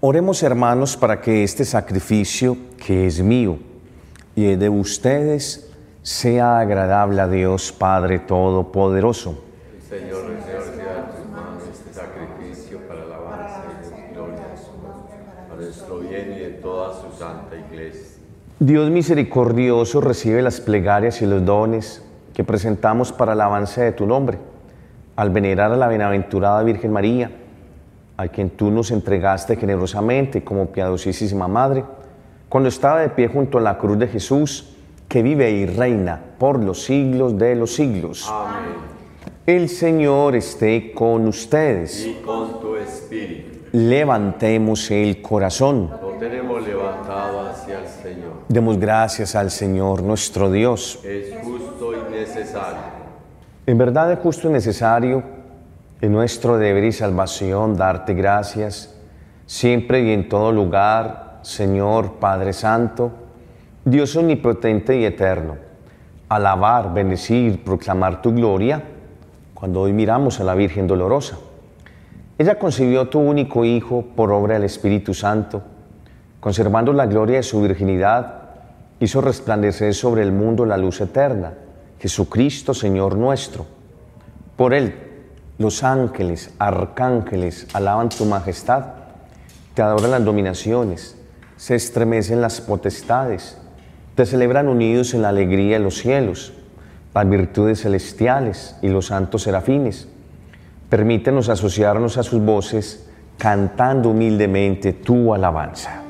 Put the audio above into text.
Oremos, hermanos, para que este sacrificio que es mío y es de ustedes sea agradable a Dios Padre Todopoderoso. El Señor reciba de tus manos este sacrificio para alabanza y gloria de su nombre, para nuestro bien y de toda su santa iglesia. Dios misericordioso, recibe las plegarias y los dones que presentamos para alabanza de tu nombre, al venerar a la bienaventurada Virgen María, a quien tú nos entregaste generosamente como piadosísima Madre, cuando estaba de pie junto a la cruz de Jesús, que vive y reina por los siglos de los siglos. Amén. El Señor esté con ustedes. Y con tu espíritu. Levantemos el corazón. Lo tenemos levantado hacia el Señor. Demos gracias al Señor nuestro Dios. Es justo y necesario. En verdad es justo y necesario, es nuestro deber y salvación darte gracias, siempre y en todo lugar, Señor Padre Santo, Dios omnipotente y eterno, alabar, bendecir, proclamar tu gloria, cuando hoy miramos a la Virgen Dolorosa. Ella concibió tu único Hijo por obra del Espíritu Santo, conservando la gloria de su virginidad, hizo resplandecer sobre el mundo la luz eterna, Jesucristo, Señor nuestro. Por Él, los ángeles, arcángeles, alaban tu majestad, te adoran las dominaciones, se estremecen las potestades, te celebran unidos en la alegría de los cielos, las virtudes celestiales y los santos serafines. Permítenos asociarnos a sus voces, cantando humildemente tu alabanza.